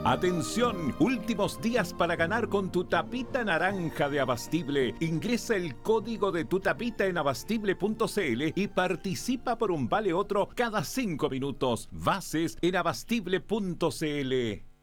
Atención, últimos días para ganar con tu tapita naranja de Abastible. Ingresa el código de tu tapita en abastible.cl y participa por un vale otro cada 5 minutos. Bases en abastible.cl.